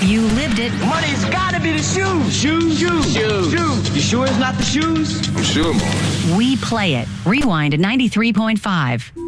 You lived it. Money's gotta be the shoes. Shoes. You sure it's not the shoes? I'm sure, Mom. We play it. Rewind at 93.5.